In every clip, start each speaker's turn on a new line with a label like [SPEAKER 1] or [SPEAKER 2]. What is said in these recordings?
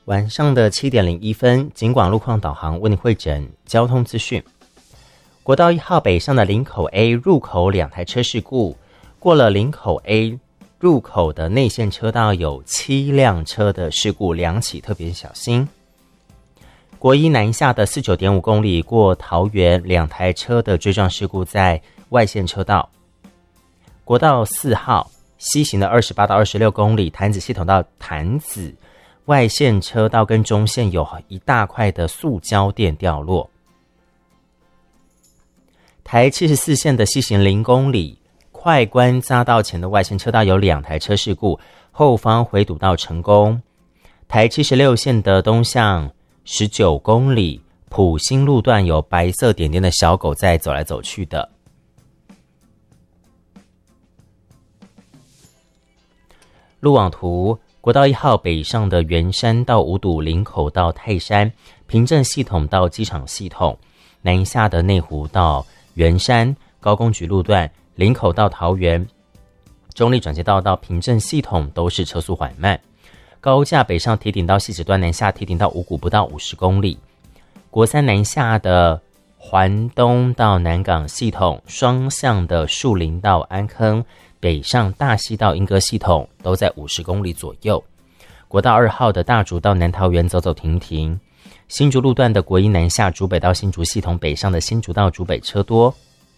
[SPEAKER 1] 晚上的7点01分，警广路况导航为你汇整交通资讯。国道1号北上的林口 A 入口2台车事故，过了林口 A 入口的内线车道有7辆车的事故2起，特别小心。国一南下的 49.5 公里过桃园2台车的追撞事故在外线车道。国道4号西行的28到26公里潭子系统到潭子外线车道跟中线有一大块的塑胶垫掉落。台74线的西行0公里快关匝道前的外线车道有2台车事故，后方回堵到成功。台76线的东向19公里埔心路段有白色点点的小狗在走来走去的。路网图，国道1号北上的圆山到五堵林口到泰山，平镇系统到机场系统，南下的内湖到圆山，高工局路段林口到桃园，中立转接道到平镇系统都是车速缓慢。高架北上堤顶到汐止端，南下堤顶到五股不到50公里。国三南下的环东到南港系统，双向的树林到安坑，北上大溪到莺歌系统都在50公里左右。国道2号的大竹到南桃园走走停停。新竹路段的国一南下竹北到新竹系统，北上的新竹到竹北车多。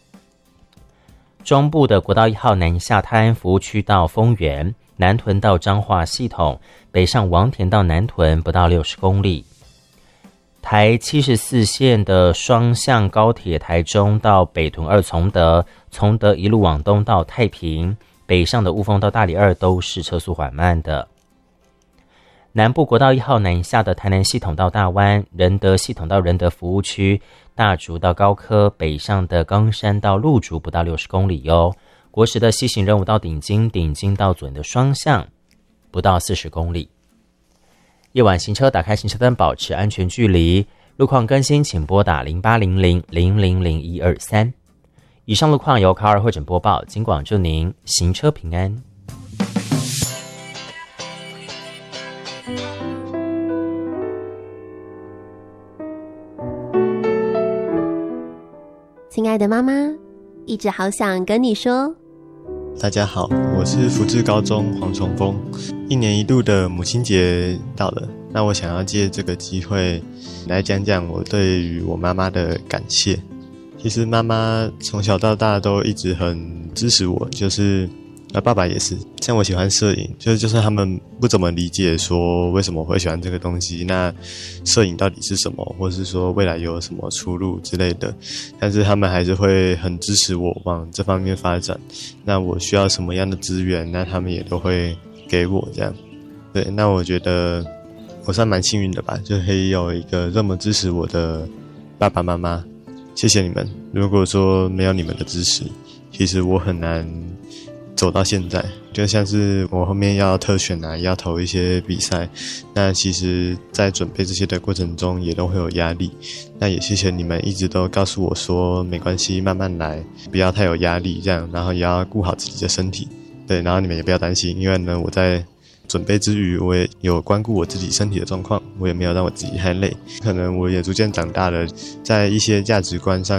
[SPEAKER 1] 中部的国道1号南下泰安服务区到丰原，南屯到彰化系统，北上王田到南屯不到60公里。台74线的双向高铁台中到北屯2崇德，崇德一路往东到太平，北上的雾峰到大里2都是车速缓慢的。南部国道1号南下的台南系统到大湾，仁德系统到仁德服务区，大竹到高科，北上的冈山到鹿竹不到60公里哟。国十的西行任务到顶金，顶金到左营的双向不到40公里。夜晚行车打开行车灯，保持安全距离。路况更新请拨打0800000123。以上路况由卡尔会诊播报，警广祝您行车平安。
[SPEAKER 2] 亲爱的妈妈，一直好想跟你说。
[SPEAKER 3] 大家好，我是福智高中黄崇峰。1年1度的母亲节到了，那我想要借这个机会来讲讲我对于我妈妈的感谢。其实妈妈从小到大都一直很支持我，就是爸爸也是。像我喜欢摄影，就是他们不怎么理解说为什么我会喜欢这个东西，那摄影到底是什么，或是说未来有什么出路之类的，但是他们还是会很支持我往这方面发展。那我需要什么样的资源，那他们也都会给我这样。对，那我觉得我算蛮幸运的吧，就可以有一个这么支持我的爸爸妈妈，谢谢你们。如果说没有你们的支持，其实我很难走到现在。就像是我后面要特选啊，要投一些比赛，那其实在准备这些的过程中也都会有压力。那也谢谢你们一直都告诉我说没关系，慢慢来，不要太有压力这样，然后也要顾好自己的身体。对，然后你们也不要担心，因为呢我在准备之余，我也有关顾我自己身体的状况，我也没有让我自己太累。可能我也逐渐长大了，在一些价值观上